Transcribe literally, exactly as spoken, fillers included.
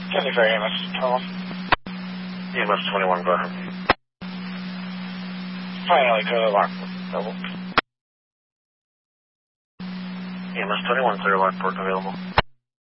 seventy-four E M S twenty-one. E M S twenty-one, go ahead. Finally, clear alarm. Double. E M S twenty-one, clear alarm port available.